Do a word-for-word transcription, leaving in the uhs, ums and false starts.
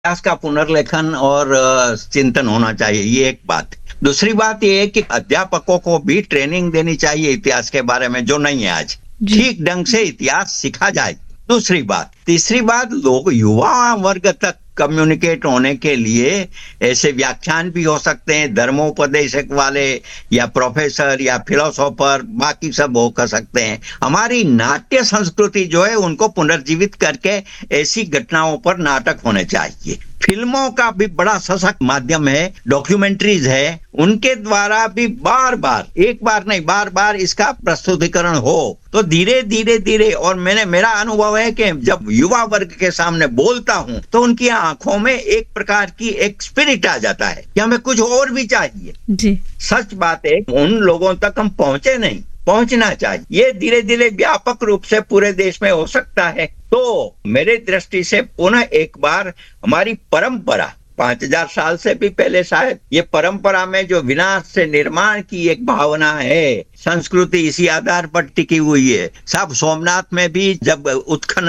इतिहास का पुनर्लेखन और अ, चिंतन होना चाहिए, ये एक बात है। दूसरी बात ये है कि अध्यापकों को भी ट्रेनिंग देनी चाहिए इतिहास के बारे में, जो नहीं है आज। जी। ठीक ढंग से इतिहास सिखा जाए। दूसरी बात, तीसरी बात, लोग युवा वर्ग तक कम्युनिकेट होने के लिए ऐसे व्याख्यान भी हो सकते हैं, धर्मोपदेशक वाले या प्रोफेसर या फिलोसोफर, बाकी सब हो कर सकते हैं। हमारी नाट्य संस्कृति जो है उनको पुनर्जीवित करके ऐसी घटनाओं पर नाटक होने चाहिए। फिल्मों का भी बड़ा सशक्त माध्यम है, डॉक्यूमेंट्रीज है, उनके द्वारा भी बार बार, एक बार नहीं बार बार इसका प्रस्तुतिकरण हो तो धीरे धीरे धीरे, और मैंने मेरा अनुभव है कि जब युवा वर्ग के सामने बोलता हूं तो उनकी आंखों में एक प्रकार की एक स्पिरिट आ जाता है कि हमें कुछ और भी चाहिए। जी। सच बात है, उन लोगों तक हम पहुंचे नहीं, पहुंचना चाहिए। ये धीरे धीरे व्यापक रूप से पूरे देश में हो सकता है। तो मेरे दृष्टि से पुनः एक बार हमारी परंपरा, पांच हजार साल से भी पहले शायद, ये परंपरा में जो विनाश से निर्माण की एक भावना है, संस्कृति इसी आधार पर टिकी हुई है। सब सोमनाथ में भी जब उत्खनन